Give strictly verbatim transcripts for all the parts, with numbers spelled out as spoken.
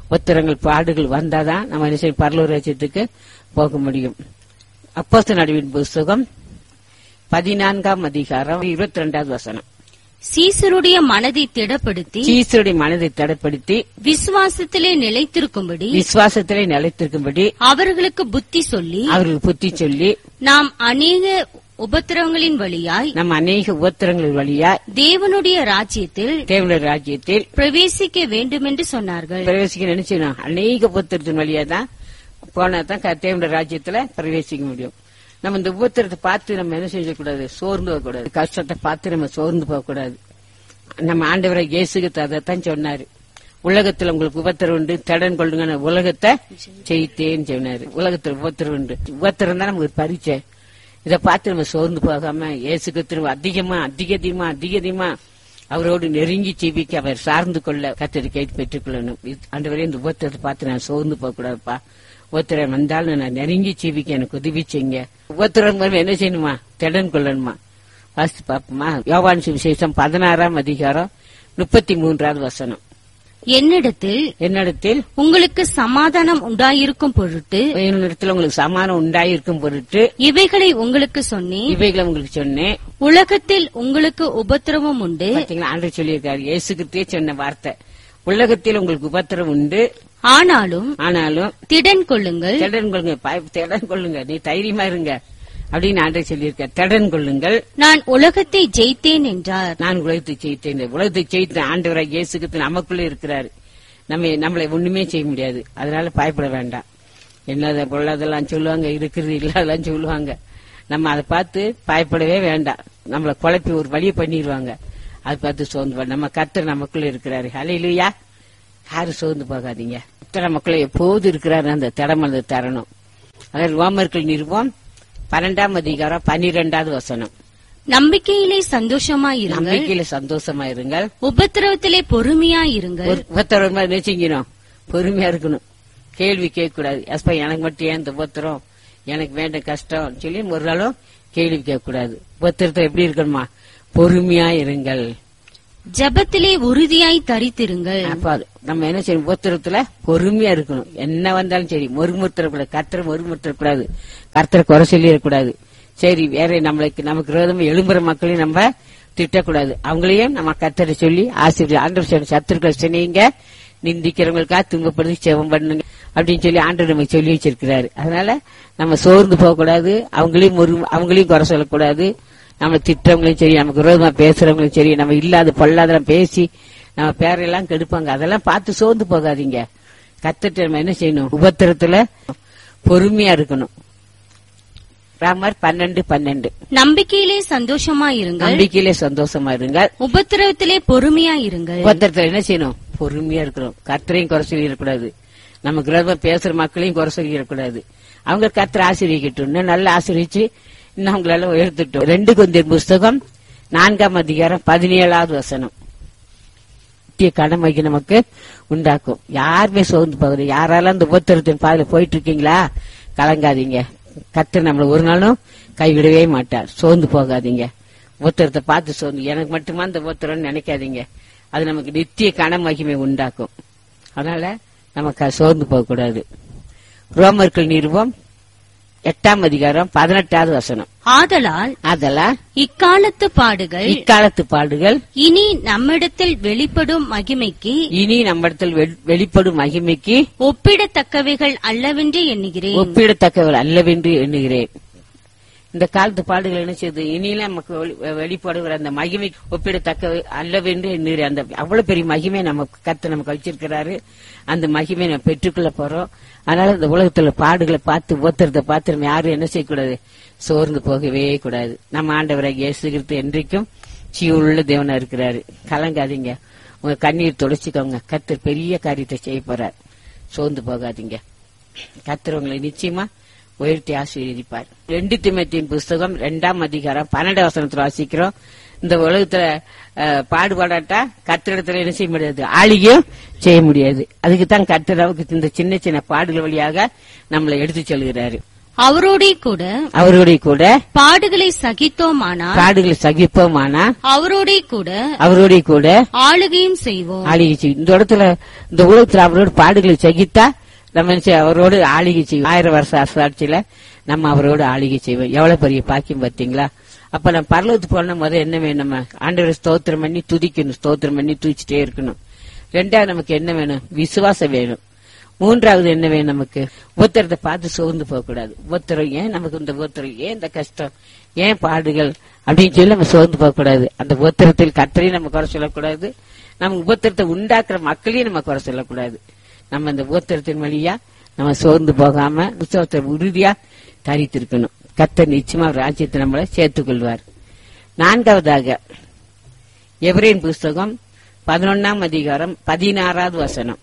உபத்திரங்கள் பாடுகள் வந்தாதான் நம்ம என்ன செய்யும், பரலோக ராஜ்யத்துக்கு போக முடியும். அப்போஸ்தலர் நடவடிக்கைகளின் புஸ்தகம் பதினான்காம் அதிகாரம் இருபத்தி ரெண்டாவது வசனம். சீசருடைய மனதை திடப்படுத்தி சீசருடைய மனதை திடப்படுத்தி விசுவாசத்திலே நிலைத்திருக்கும்படி விசுவாசத்திலே நிலைத்திருக்கும்படி அவர்களுக்கு புத்தி சொல்லி அவர்களுக்கு புத்தி சொல்லி நாம் அநேக உபத்திரவங்களின் வழியாய் நம்ம அநேக உபத்திரங்கள் வழியா தேவனுடைய ராஜ்யத்தில் தேவனுடைய ராஜ்யத்தில் பிரவேசிக்க வேண்டும் என்று சொன்னார்கள். பிரவேசிக்க நினைச்சோம். அநேக உபத்திரத்தின் வழியா தான் போனாதான் தேவனுடைய ராஜ்யத்துல பிரவேசிக்க முடியும். நம்ம இந்த உபத்திரத்தை பார்த்து நம்ம என்ன செய்யக்கூடாது, சோர்ந்து போகக்கூடாது. கஷ்டத்தை பார்த்து நம்ம சோர்ந்து போகக்கூடாது. நம்ம ஆண்டவரை இயேசுக்கு அதைத்தான் சொன்னாரு, உலகத்துல உங்களுக்கு உபத்திரம் உண்டு, தடன் கொள்ளுங்க, உலகத்தை ஜெயித்தேன்னு சொன்னாரு. உலகத்துல உபத்திரம் உண்டு. உபத்திரம் தான் நமக்கு ஒரு பரீட்சை. இதை பார்த்து நம்ம சோர்ந்து போகாம இயேசுக்கு திரும்ப அதிகமா அதிக அதிகமா அதிக அதிகமா அவரோடு நெருங்கி ஜீவிக்க அவர் சார்ந்து கொள்ள கர்த்தரை கேட்டு பெற்றுக் கொள்ளணும். ஆண்டவரே, இந்த உபத்திரத்தை பார்த்து நான் சோர்ந்து போக கூடாதுப்பா. உபத்திரம் வந்தாலும் நான் நெருங்கி ஜீவிக்க எனக்கு உதவி செய்யுங்க. உபத்திரம் என்ன செய்யணுமா, திடன் கொள்ளணுமா. வாசித்து பாப்போமா. யோவான் சுவிசேஷம் பதினாறாம் அதிகாரம் முப்பத்தி மூன்றாவது வசனம். என்னிடத்தில் என்னிடத்தில் உங்களுக்கு சமாதானம் உண்டாயிருக்கும் பொருட்டு என்னிடத்தில் உங்களுக்கு சமாதானம் உண்டாயிருக்கும் பொருட்டு இவைகளை உங்களுக்கு சொன்னேன் இவைகளை உங்களுக்கு சொன்னேன். உலகத்தில் உங்களுக்கு உபத்திரவம் உண்டு. பாத்தீங்களா, ஆண்டவர் சொல்லியிருக்காரு. இயேசு கிறிஸ்துவே சொன்ன வார்த்தை, உலகத்தில் உங்களுக்கு உபத்திரம் உண்டு, ஆனாலும் ஆனாலும் திடன் கொள்ளுங்கள் திடன் கொள்ளுங்க, திடன் கொள்ளுங்க, நீ தைரியமா இருங்க அப்படின்னு ஆண்டவர் சொல்லியிருக்கார். திடன் கொள்ளுங்கள், நான் உலகத்தை ஜெயித்தேன் என்றார். நான் உலகத்தை ஜெயித்தேன். உலகத்தை ஜெயித்த ஆண்டவராக இயேசு கிறிஸ்து நமக்குள்ள இருக்கிறாரு. நம்ம நம்மளை ஒண்ணுமே செய்ய முடியாது. அதனால பயப்பட வேண்டாம். என்னத பொருளாதெல்லாம் சொல்லுவாங்க, இருக்கிறது இல்லாதெல்லாம் சொல்லுவாங்க. நம்ம அதை பார்த்து பயப்படவே வேண்டாம். நம்மளை குழப்பி ஒரு வழியை பண்ணிடுவாங்க. அதை பார்த்து சோர்ந்து நம்ம கர்த்தர் நமக்குள்ள இருக்கிறாரு. ஹல்லேலூயா. யாரும் சோர்ந்து போகாதீங்க. கர்த்தர் நமக்குள்ள எப்போது இருக்கிறாரு. அந்த திடமனதை தரணும். அதாவது ரோமர்கள் நிருபம் பன்னெண்டாம் அதிகாரம் பன்னிரெண்டாவது வசனம். நம்பிக்கையிலே சந்தோஷமாயிருங்கள், நம்பிக்கையில சந்தோஷமாயிருங்கள், உபத்திரவத்திலே பொறுமையாயிருங்கள். உபத்திரமா நினைச்சீங்கணும், பொறுமையா இருக்கணும். கேள்வி கேட்க கூடாது. அப்ப எனக்கு மட்டும் ஏன் இந்த உபத்திரம், எனக்கு வேண்ட கஷ்டம் சொல்லி ஒரு நாளும் கேள்வி கேட்க கூடாது. உபத்திரத்தை எப்படி இருக்கணுமா, பொறுமையா இருங்கள். ஜபத்திலே உறுதியாய் தரித்திருங்கள். அப்ப நம்ம என்ன செய்யணும், உபத்திரத்துல பொறுமையா இருக்கணும். என்ன வந்தாலும் சரி, மொறுமுறுத்தரக்கூடாது. கர்த்தரை மொறுமுறுத்தரக்கூடாது, கர்த்தரை குறை சொல்லிடக்கூடாது. சரி, வேற நம்மளுக்கு நமக்கு விரோதமா எழும்புற மக்களையும் நம்ம திட்டக்கூடாது. அவங்களையும் நம்ம கர்த்தரை சொல்லி ஆசீர்வாதம். ஆண்டவர் சத்துருக்களை சொன்னீங்க, நிந்திக்கிறவங்களுக்கா துன்பப்படுத்தி செவம் பண்ணுங்க அப்படின்னு சொல்லி ஆண்டவர் நமக்கு சொல்லி வச்சிருக்கிறாரு. அதனால நம்ம சோர்ந்து போக கூடாது. அவங்களையும் ஒரு அவங்களையும் குறை சொல்லக்கூடாது. நம்ம திட்டவங்களையும் சரி, நமக்கு விரோதமா பேசுறவங்களும் சரி, நம்ம இல்லாத பொல்லாதெல்லாம் பேசி நம்ம பேரெல்லாம் கெடுப்பாங்க. அதெல்லாம் பார்த்து சோர்ந்து போகாதீங்க. கர்த்தர்ட்ட நம்ம என்ன செய்யணும், உபத்திரத்துல பொறுமையா இருக்கணும். ராமர் பன்னெண்டு பன்னெண்டு. நம்பிக்கையிலே சந்தோஷமாயிருங்கள், நம்பிக்கையிலே சந்தோஷமா இருங்கள், உபத்திரவத்திலே பொறுமையாயிருங்கள். உபத்திரத்துல என்ன செய்யணும், பொறுமையா இருக்கணும். கர்த்தரையும் குறை சொல்லிடக்கூடாது. நமக்கு விரோதமா பேசுற மக்களையும் குறை சொல்லிடக்கூடாது. அவங்க கர்த்தரை ஆசீர்வதிக்கட்டும், இன்னும் நல்லா ஆசீர்வதிச்சு இன்னும் அவங்களால உயர்த்திட்டோம். ரெண்டு கொரிந்தியர் புஸ்தகம் நான்காம் அதிகாரம் பதினேழாவது வசனம். கடமை நமக்கு உண்டாக்கும். யாருமே சோர்ந்து போகுது. யாராலும் அந்த உபத்திரத்தின் பாதையில போயிட்டு இருக்கீங்களா, கலங்காதீங்க. கர்த்தர் நம்மள ஒரு நாளும் கைவிடவே மாட்டார். சோர்ந்து போகாதீங்க. உபத்திரத்தை பார்த்து சோர்ந்து எனக்கு மட்டுமா அந்த உபத்திரம் நினைக்காதீங்க. அது நமக்கு நித்திய கன மகிமை உண்டாக்கும். அதனால நமக்கு சோர்ந்து போக கூடாது. ரோமர்கள் நிருபம் எட்டாம் அதிகாரம் பதினெட்டாவது வசனம். ஆதலால் ஆதலால் இக்காலத்து பாடுகள் இக்காலத்து பாடுகள் இனி நம்மிடத்தில் வெளிப்படும் மகிமைக்கு இனி நம்மிடத்தில் வெளிப்படும் மகிமைக்கு ஒப்பிடத்தக்கவைகள் அல்லவென்று எண்ணுகிறேன். ஒப்பிடத்தக்கவைகள் அல்லவென்று எண்ணுகிறேன். இந்த காலத்து பாடுகள் என்ன செய்யுது, இனியில நமக்கு வெளிப்படுகிற அந்த மகிமை ஒப்பிடத்தக்க அல்லவென்று எண்ணுகிறேன். அந்த அவ்வளவு பெரிய மகிமை நம்ம கர்த்தர் நமக்கு வச்சிருக்கிறாரு. அந்த மகிமை நம்ம பெற்றுக்கொள்ள போறோம். அதனால இந்த உலகத்துல பாடுகளை பார்த்து உபத்திரத்தை பார்த்து நம்ம யாரும் என்ன செய்யக்கூடாது, சோர்ந்து போகவே கூடாது. நம்ம ஆண்டவராகிய இயேசு கிறிஸ்து என்றைக்கும் ஜீவனுள்ள தேவனா இருக்கிறாரு. கலங்காதீங்க, உங்க கண்ணீர் துடைச்சிக்கோங்க. கர்த்தர் பெரிய காரியத்தை செய்ய போறார். சோர்ந்து போகாதீங்க. கர்த்தர் உங்களை நிச்சயமா உயர்த்தி ஆசீர்வதிப்பார். ரெண்டு தீமோத்தேயுவின் புஸ்தகம் இரண்டாம் அதிகாரம் பன்னெண்டு வசனத்துல வாசிக்கிறோம். இந்த உலகத்துல பாடுபாடாட்டா கர்த்தரிடத்துல என்ன செய்ய முடியாது, ஆளியும் செய்ய முடியாது. அதுக்குத்தான் கர்த்தர் இந்த சின்ன சின்ன பாடுகள் வழியாக நம்மளை எடுத்து செல்கிறாரு. அவரோடே கூட அவரோட கூட பாடுகளை சகித்தோமானால் பாடுகளை சகிப்போமானா அவரோடே கூட அவரோட கூட ஆளுகையும் செய்வோம். ஆளுகை செய்வோம். இந்த இடத்துல இந்த உலகத்துல அவரோட பாடுகளை சகித்தா நம்ம என்ன செய்ய- அவரோடு ஆளுகை செய்வோம். ஆயிரம் வருஷ அரசாட்சியில நம்ம அவரோடு ஆளுகை செய்வோம். எவ்வளவு பெரிய பாக்கியம் பார்த்தீங்களா? அப்ப நம்ம பரலோகத்துக்கு போன முதல்ல என்ன வேணும்? நம்ம ஆண்டவரை ஸ்தோத்திரம் பண்ணி துதிக்கணும், ஸ்தோத்திரம் பண்ணி துதிச்சுட்டே இருக்கணும். ரெண்டாவது நமக்கு என்ன வேணும்? விசுவாசம் வேணும். மூன்றாவது என்ன வேணும்? நமக்கு உபத்திரத்தை பார்த்து சோர்ந்து போக கூடாது. உபத்திரம் ஏன் நமக்கு இந்த உபத்திரம், ஏன் இந்த கஷ்டம், ஏன் பாடுகள் அப்படின்னு சொல்லி நம்ம சோர்ந்து போக கூடாது. அந்த உபத்திரத்தில் கர்த்தரையும் நம்ம குறை சொல்லக்கூடாது, நம்ம உபத்திரத்தை உண்டாக்குற மக்களையும் நம்ம குறை சொல்லக்கூடாது. நம்ம இந்த உபத்திரத்தின் வழியா நம்ம சோர்ந்து போகாம விசுவாசத்தை உறுதியா தரித்திருக்கணும். கர்த்தர் நிச்சயமா ராஜ்யத்தை நம்மளை சேர்த்துக் கொள்வார். நான்காவதாக எபிரேயர் புஸ்தகம் பதினொன்னாம் அதிகாரம் பதினாறாவது வசனம்.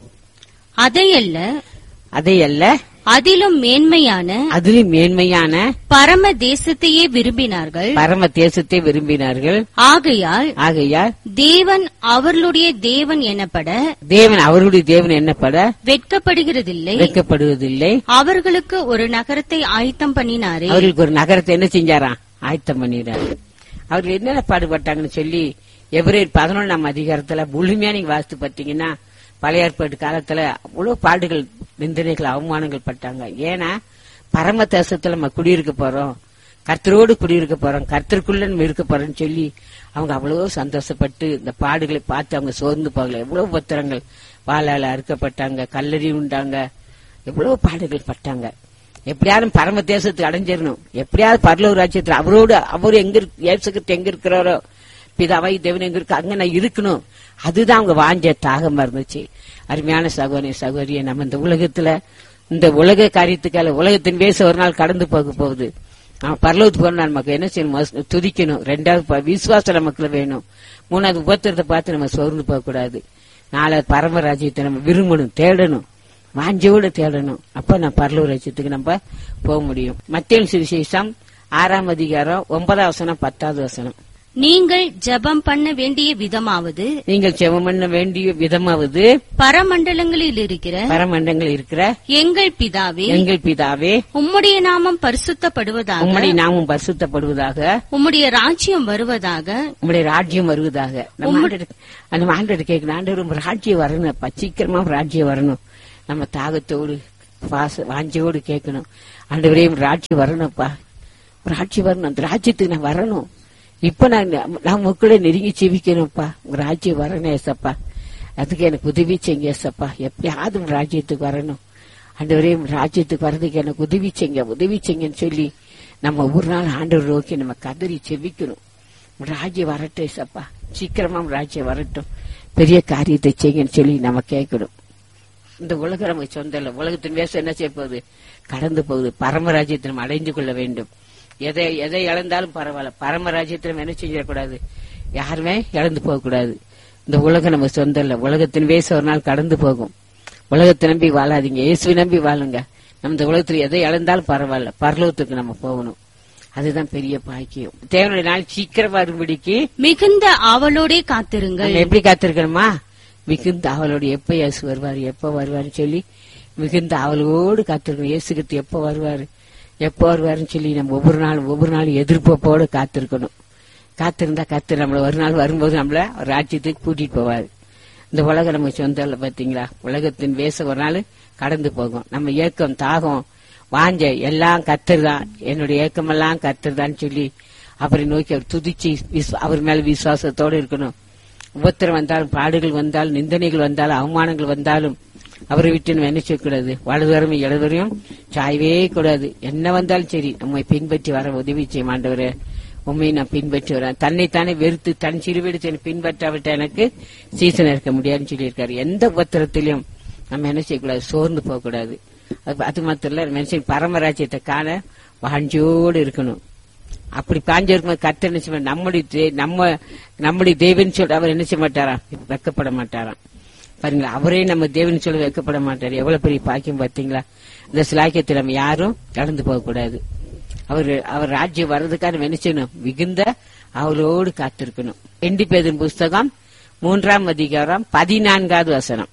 அதையல்ல அதையல்ல அதிலும் மேன்மையான அதிலும் மேன்மையான பரம தேசத்தையே விரும்பினார்கள். பரம தேசத்தை விரும்பினார்கள். ஆகையால் ஆகையால் தேவன் அவர்களுடைய தேவன் எனப்பட தேவன் அவருடைய தேவன் என்னப்பட வெட்கப்படுகிறதில்லை. வைக்கப்படுவதில்லை. அவர்களுக்கு ஒரு நகரத்தை ஆயத்தம் பண்ணினாரே. அவர்களுக்கு ஒரு நகரத்தை என்ன செஞ்சாராம்? ஆயத்தம் பண்ணிடுறாரு. அவர்கள் என்னென்ன பாடுபட்டாங்கன்னு சொல்லி எபிரேயர் பதினொன்னாம் அதிகாரத்துல முழுமையா நீங்க வாசித்து பார்த்தீங்கன்னா பழைய ஏற்பாட்டு காலத்துல அவ்வளவு பாடுகள், நிந்தனைகள், அவமானங்கள் பட்டாங்க. ஏன்னா பரம தேசத்துல நம்ம குடியிருக்க போறோம், கர்த்தரோடு குடியிருக்க போறோம், கர்த்தருக்குள்ள நம்ம இருக்க போறோம்னு சொல்லி அவங்க அவ்வளவு சந்தோஷப்பட்டு இந்த பாடுகளை பார்த்து அவங்க சோர்ந்து போகல. எவ்வளவு உபத்திரங்கள், வாளால அறுக்கப்பட்டாங்க, கல்லறி உண்டாங்க, எவ்வளவு பாடுகள் பட்டாங்க. எப்படியாவது பரம தேசத்துக்கு அடைஞ்சிடணும், எப்படியாவது பரலோக ராஜ்யத்துல அவரோடு அவரு எங்க இயேசுகிறிஸ்து எங்க இருக்கிறாரோ, பிதாவாய் தேவன் எங்க இருக்கு அங்க நான் இருக்கணும். அதுதான் அவங்க வாஞ்ச தாகமா இருந்துச்சு. அருமையான சகோதரி சகோதரிய, நம்ம இந்த உலகத்துல இந்த உலக காரியத்துக்கால உலகத்தின் வேச ஒரு நாள் கடந்து போக போகுது. நம்ம பரலோகத்துக்கு போனா நமக்கு என்ன செய்யணும்? துதிக்கணும். ரெண்டாவது விசுவாசம் நமக்குள்ள வேணும். மூணாவது உபத்திரத்தை பார்த்து நம்ம சோர்ந்து போக கூடாது. நாலாவது பரமராஜ்யத்தை நம்ம விரும்பணும், தேடணும், வாஞ்சோடு தேடணும். அப்ப நம்ம பரலோக ராஜ்யத்துக்கு நம்ம போக முடியும். மத்தேயு சுவிசேஷம் ஆறாம் அதிகாரம் ஒன்பதாம் வசனம் பத்தாவது வசனம். நீங்கள் ஜெபம் பண்ண வேண்டிய விதமாவது நீங்கள் ஜெபம் பண்ண வேண்டிய விதமாவது பரமண்டலங்களில் இருக்கிற பரமண்டங்கள் இருக்கிற எங்கள் பிதாவே, எங்கள் பிதாவே, உம்முடைய நாமம் பரிசுத்தப்படுவதாக, உம்முடைய நாமம் பரிசுத்தப்படுவதாக, உம்முடைய ராஜ்யம் வருவதாக, உம்முடைய ராஜ்யம் வருவதாக. நம்ம ஆண்டவர் அந்த ஆண்டவர் கேட்கணும், ஆண்டவர் உங்க ராஜ்யம் வரணும், சீக்கிரமா ராஜ்யம் வரணும். நம்ம தாகத்தோடு பாச வாஞ்சியோடு கேட்கணும், ஆண்டவரே ராஜ்யம் வரணும்ப்பா, ராஜ்யம் வரணும், அந்த ராஜ்யத்துக்கு நான் வரணும். இப்ப நான் நான் மக்களை நெருங்கி ஜீவிக்கணும்ப்பா, உங்க ராஜ்யம் வரணும் ஏசப்பா, அதுக்கு எனக்கு உதவி செய்யுங்க ஏசப்பா, எப்படியாவது உங்க ராஜ்யத்துக்கு வரணும். ஆண்டவரே ராஜ்யத்துக்கு வர்றதுக்கு எனக்கு உதவி செய்யுங்க, உதவி செய்யுங்கன்னு சொல்லி நம்ம ஒரு நாள் ஆண்டவர் நோக்கி நம்ம கதறி செவிக்கணும். ராஜ்யம் வரட்டும் ஏசப்பா, சீக்கிரமா ராஜ்யம் வரட்டும், பெரிய காரியத்தை செய்யுங்கன்னு சொல்லி நம்ம கேட்கணும். இந்த உலகம் நமக்கு சொந்தம் இல்லை, உலகத்தின் வேஷம் என்ன செய்ய போகுது? கடந்து போகுது. பரமராஜ்யத்தை நம்ம அடைந்து கொள்ள வேண்டும். எதை எதை இழந்தாலும் பரவாயில்ல, பரமராஜ்யத்தில் என்ன செய்யக்கூடாது, யாருமே இழந்து போக கூடாது. இந்த உலகம் நம்ம சொந்தம் இல்ல, உலகத்தின் வேச ஒரு நாள் கடந்து போகும். உலகத்தை நம்பி வாழாதீங்க, இயேசுவை நம்பி வாழுங்க. நம்ம இந்த உலகத்துல எதை இழந்தாலும் பரவாயில்ல, பரலோகத்துக்கு நம்ம போகணும். அதுதான் பெரிய பாக்கியம். தேவனுடைய நாள் சீக்கிரம் வரும்படிக்கு மிகுந்த ஆவலோடே காத்திருங்கள். எப்படி காத்திருக்கணுமா? மிகுந்த ஆவலோடு எப்ப இயேசு வருவாரு, எப்ப வருவாருன்னு சொல்லி மிகுந்த ஆவலோடு காத்திருக்கணும். இயேசுக்கு எப்ப வருவாரு, எப்ப வருவாருன்னு சொல்லி நம்ம ஒவ்வொரு நாளும் ஒவ்வொரு நாளும் எதிர்ப்போடு காத்திருக்கணும். காத்திருந்தா கத்து நம்மள ஒரு நாள் வரும்போது நம்மள ஒரு ராஜ்யத்துக்கு கூட்டிட்டு போவாரு. இந்த உலகம் நம்ம சொந்தம் இல்ல, பாத்தீங்களா? உலகத்தின் வேஷம் ஒரு நாள் கடந்து போகும். நம்ம ஏக்கம், தாகம், வாஞ்ச எல்லாம் கத்துருதான், என்னுடைய ஏக்கமெல்லாம் கத்துருதான்னு சொல்லி அவரை நோக்கி அவர் துதிச்சு அவர் மேல விசுவாசத்தோடு இருக்கணும். உபத்திரம் வந்தாலும், பாடுகள் வந்தாலும், நிந்தனைகள் வந்தாலும், அவமானங்கள் வந்தாலும் அவரை விட்டு நம்ம என்ன செய்யக்கூடாது? வலதுவரையும் இடதுவரையும் சாயவே கூடாது. என்ன வந்தாலும் சரி நம்மை பின்பற்றி வர உதவி செய்ய ஆண்டவரே, உண்மையை நான் பின்பற்றி வரேன். தன்னைத்தானே வெறுத்து தன் சிறுவெடுத்து பின்பற்றாவிட்ட எனக்கு சீசன் இருக்க முடியாதுன்னு சொல்லியிருக்காரு. எந்த உபத்திரத்திலையும் நம்ம என்ன செய்யக்கூடாது? சோர்ந்து போக கூடாது. அது மாத்திரம் இல்ல, மனுஷன் பரமராஜ்யத்தை காண வாஞ்சோடு இருக்கணும். அப்படி பாஞ்சு இருக்கும்போது கர்த்தர் என்ன செய்ய, நம்முடைய நம்ம நம்முடைய தேவன் சொல்ற அவர் என்ன செய்ய மாட்டாராம்? வெக்கப்பட மாட்டாராம். பாருங்களா, அவரே நம்ம தேவன் சொல்ல வைக்கப்பட மாட்டாரு. எவ்வளவு பெரிய பாக்கியம் பார்த்தீங்களா? இந்த சிலாக்கியத்தை நம்ம யாரும் கடந்து போக கூடாது. அவர் அவர் ராஜ்யம் வர்றதுக்காக நம்ம என்ன செய்யணும்? மிகுந்த அவளோடு காத்திருக்கணும். ரெண்டு பேதின் புஸ்தகம் மூன்றாம் அதிகாரம் பதினான்காவது வசனம்.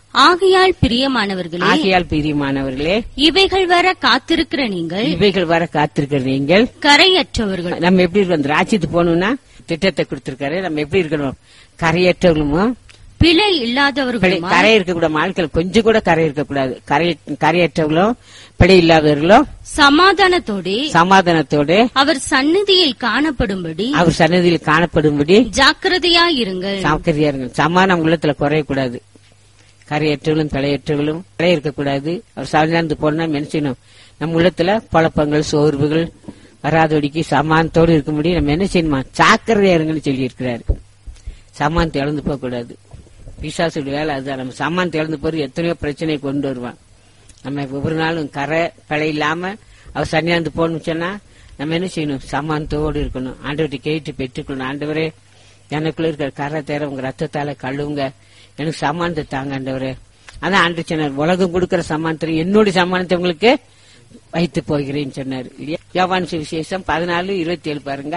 ஆகையால் பிரியமானவர்களே ஆகையால் பிரியமானவர்களே, இவைகள் வர காத்திருக்கிற நீங்கள் இவைகள் வர காத்திருக்கிற நீங்கள் கரையற்றவர்கள். நம்ம எப்படி இருக்கணும்? அந்த ராஜ்யத்துக்கு போகணும்னா திட்டத்தை கொடுத்திருக்காரு. நம்ம எப்படி இருக்கணும்? கரையற்றவர்களும் பிழை இல்லாதவர்களும் கரை இருக்கக்கூடாது. வாழ்க்கையில் கொஞ்சம் கூட கரை இருக்கக்கூடாது. கரையற்றவர்களும் பிழை இல்லாதவர்களும் சமாதானத்தோடு சமாதானத்தோடு அவர் சந்நிதியில் காணப்படும்படி அவர் சன்னதியில் காணப்படும்படி ஜாக்கிரதையாயிருங்கள். சாக்கிரதையா இருங்க. சமாதானம் உள்ளத்துல குறையக்கூடாது. கரையற்றவர்களும் பிழையற்றவர்களும் பிழை இருக்கக்கூடாது. அவர் சார்ந்து போனா மென்சணும். நம்ம உள்ளத்துல குழப்பங்கள் சோர்வுகள் வராதபடிக்கு சமாதானத்தோடு இருக்கும்படி நம்ம என்ன செய்யணுமா? சாக்கிரதையா இருங்கன்னு சொல்லி இருக்கிறாரு. சமாதானத்தை இழந்து போக கூடாது. பிசாசுடைய வேலை அதுதான். நம்ம சமாதானத்தை இழந்து போறது எத்தனையோ பிரச்சனையை கொண்டு வருவான். நம்ம ஒவ்வொரு நாளும் கரை பிழை இல்லாம அவர் சன்னியாந்து போகணும்னு சொன்னா நம்ம என்ன செய்யணும்? சமாதானத்தோடு இருக்கணும். ஆண்டவர்கிட்ட கேட்டு பெற்றுக்கணும். ஆண்டவரே, எனக்குள்ள இருக்கிற கரை தேர உங்க ரத்தத்தால கழுவுங்க, எனக்கு சமாதானத்தை தாங்க ஆண்டவரே. அதான் ஆண்டு சொன்னார், உலகம் கொடுக்கிற சமாதானத்தை என்னுடைய சமாதானத்தை உங்களுக்கு வைத்து போகிறேன்னு சொன்னார். யோவான் சுவிசேஷம் பதினாலு இருபத்தி ஏழு பாருங்க.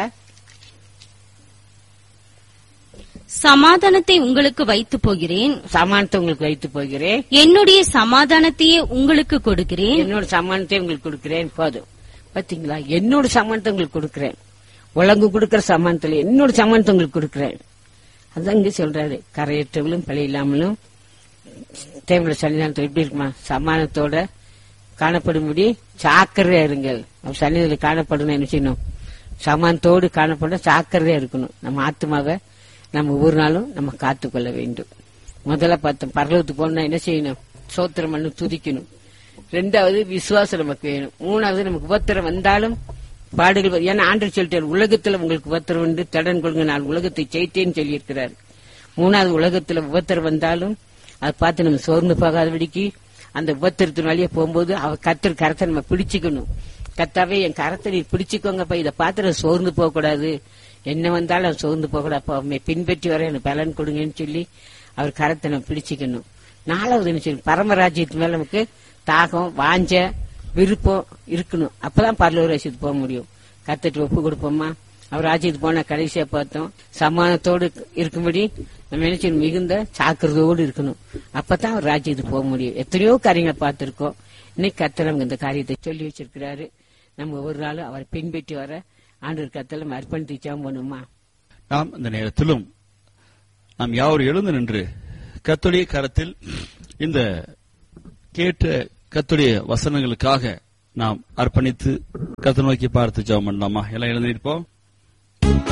சமாதானத்தை உங்களுக்கு வைத்து போகிறேன், சமாதானத்தை உங்களுக்கு வைத்து போகிறேன், என்னுடைய சமாதானத்தையே உங்களுக்கு கொடுக்கிறேன், என்னோட சமாதானத்தை உங்களுக்கு கொடுக்கிறேன். போதும், பாத்தீங்களா? என்னோட சமாதானத்தை உங்களுக்கு கொடுக்கிறேன். உலகம் கொடுக்கிற சமாதானத்துல என்னோட சமாதானத்தை உங்களுக்கு கொடுக்கிறேன். அதான் இங்க சொல்றாரு. கரையற்றவர்களும் பிழை இல்லாமலும் தேவனுடைய சன்னிதானத்தை எப்படி இருக்குமா? சமாதானத்தோட காணப்படும்படி சாக்கிரதையா இருங்கள். சன்னிதியில் காணப்படணும். என்ன செய்யணும்? சமாதானத்தோடு காணப்பட சாக்கிரதையா இருக்கணும். நம்ம ஆத்மாவை நம்ம ஒவ்வொரு நாளும் நம்ம காத்துக்கொள்ள வேண்டும். முதல்ல பார்த்தோம், பரலோகத்துக்கு போனா என்ன செய்யணும்? சோத்திரம் பண்ணி துதிக்கணும். ரெண்டாவது விசுவாசம் நமக்கு வேணும். மூணாவது நமக்கு உபத்திரம் வந்தாலும் பாடுகள். ஏன்னா ஆண்டவர் சொல்லிட்டார், உலகத்துல உங்களுக்கு உபத்திரம் வந்து தடன் கொள்ளுங்க, நான் உலகத்தை ஜெயித்தேன்னு சொல்லி இருக்கிறார். மூணாவது, உலகத்துல உபத்திரம் வந்தாலும் அதை பார்த்து நம்ம சோர்ந்து போகாதபடிக்கு அந்த உபத்திரத்தின் வழியா போகும்போது அவர் கர்த்தர் கரத்தை நம்ம பிடிச்சுக்கணும். கர்த்தாவே, என் கரத்தை நீ பிடிச்சுக்கோங்கப்பா, இதை பார்த்து சோர்ந்து போக கூடாது, என்ன வந்தாலும் சோர்ந்து போக கூடாது, பின்பற்றி வர எனக்கு பலன் கொடுங்கன்னு சொல்லி அவர் கரத்தை நம்ம பிடிச்சிக்கணும். நாலாவது என்ன சொல்லி, பரமராஜ்யத்து மேல நமக்கு தாகம் வாஞ்ச விருப்பம் இருக்கணும். அப்பதான் பரலோக ராஜ்யத்துக்கு போக முடியும். கர்த்தருக்கு ஒப்பு கொடுப்போமா? அவர் ராஜ்யத்துக்கு போனா கடைசியா பார்த்தோம், சமாதானத்தோடு இருக்கும்படி நம்ம என்ன செய்யணும்? மிகுந்த சாக்கிரதையோடு இருக்கணும். அப்பதான் அவர் ராஜ்யத்துக்கு போக முடியும். எத்தனையோ காரியங்களை பார்த்திருக்கோம். இன்னைக்கு கர்த்தர் நமக்கு இந்த காரியத்தை சொல்லி வச்சிருக்கிறாரு. நம்ம ஒவ்வொரு நாளும் அவரை பின்பற்றி வர ஆண்டவர் கர்த்தர் நம்ம அர்ப்பணித்து ஜெபம் பண்ணுமா? நாம் இந்த நேரத்திலும் நாம் யாவரும் எழுந்து நின்று கர்த்தருடைய கரத்தில் இந்த கேட்ட கர்த்தருடைய வசனங்களுக்காக நாம் அர்ப்பணித்து கர்த்தரை நோக்கி பார்த்து ஜெபம் பண்ணலாமா? எல்லாம் எழுந்திருப்போம்.